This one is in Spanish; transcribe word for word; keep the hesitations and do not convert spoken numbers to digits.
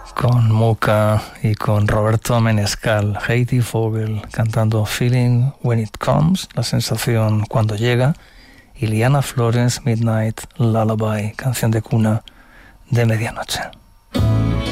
con Muca y con Roberto Menescal, Heidi Vogel cantando Feeling When It Comes, la sensación cuando llega, y Liana Flores, Midnight Lullaby, canción de cuna de medianoche.